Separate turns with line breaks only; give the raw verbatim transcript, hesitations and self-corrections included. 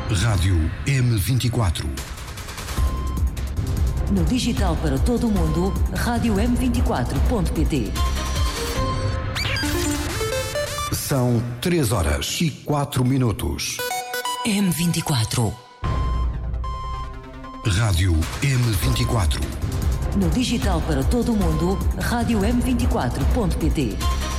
Rádio M vinte e quatro.
No digital para todo o mundo, rádio m vinte e quatro ponto pt.
São três horas e quatro minutos.
M vinte e quatro.
Rádio M vinte e quatro.
No digital para todo o mundo, rádio m vinte e quatro ponto pt.